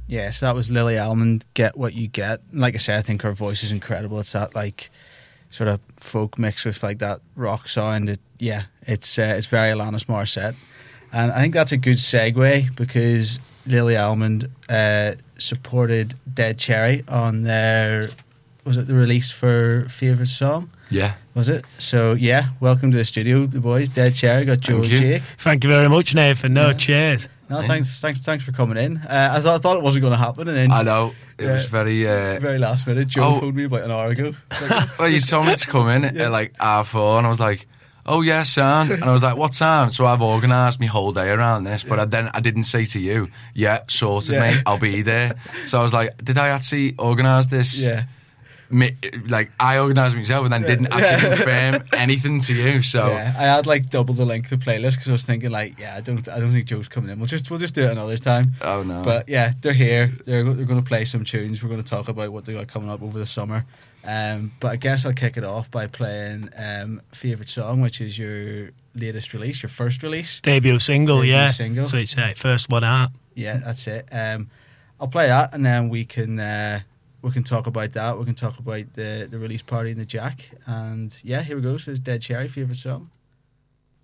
Yeah, so that was Lily Almond, Get What You Get. Like I said, I think her voice is incredible. It's that like sort of folk mix with like that rock sound. It's very Alanis Morissette, and I think that's a good segue because Lily Almond supported Dead Cherry on their, was it the release for Favourite Song? Yeah. Was it? So yeah, welcome to the studio, the boys. Dead Cherry, got Joe and Jake. Thank you very much, Nathan. Cheers. No, thanks for coming in. I thought it wasn't going to happen, and then I know it was very last minute. Joe phoned me about an hour ago. Well, you told me to come in at like 4:30, and I was like, "Oh yeah, son," and I was like, "What time?" So I've organised my whole day around this, but I didn't say to you, "Yeah, sorted, mate. I'll be there." So I was like, "Did I actually organise this?" Yeah. Like I organised myself and then didn't actually confirm anything to you. So I had like double the length of playlist because I was thinking like, I don't think Joe's coming in. We'll just do it another time. Oh no. But yeah, they're here. They're going to play some tunes. We're going to talk about what they got coming up over the summer. But I guess I'll kick it off by playing Favourite Song, which is your latest release, your first release, debut single. Single. So it's first one out. Yeah, that's it. I'll play that and then we can talk about that. We can talk about the release party in the Jack. And yeah, here we go. So it's Dead Cherry, Favourite Song.